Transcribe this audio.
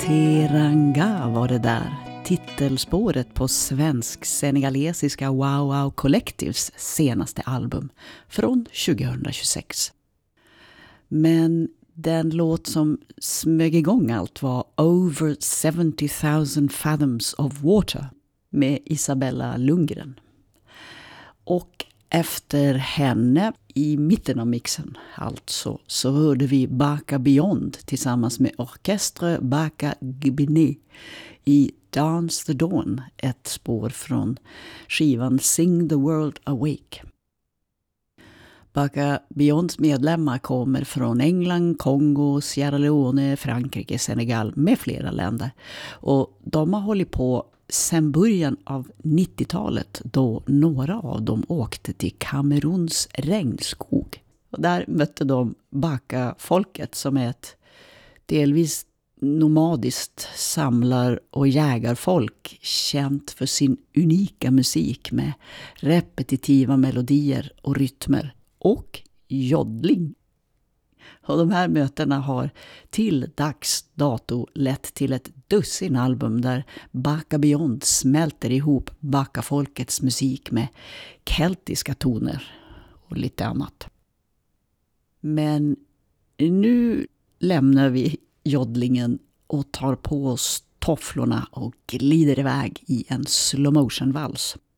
Teranga var det där, titelspåret på svensk-senegalesiska Wow Wow Collectives senaste album från 2026. Men den låt som smög igång allt var Over 70,000 Fathoms of Water med Isabella Lundgren. Och efter henne i mitten av mixen alltså så hörde vi Baka Beyond tillsammans med Orchestre Baka Gbini i Dance the Dawn, ett spår från skivan Sing the World Awake. Baka Beyonds medlemmar kommer från England, Kongo, Sierra Leone, Frankrike, Senegal med flera länder. Och de har hållit på sedan början av 90-talet då några av dem åkte till Kameruns regnskog. Och där mötte de Baka-folket som är ett delvis nomadiskt samlar- och jägarfolk känt för sin unika musik med repetitiva melodier och rytmer och joddling. Och de här mötena har till dags dato lett till ett dussin album där Baka Beyond smälter ihop Baka-folkets musik med keltiska toner och lite annat. Men nu lämnar vi joddlingen och tar på oss tofflorna och glider iväg i en slow motion vals.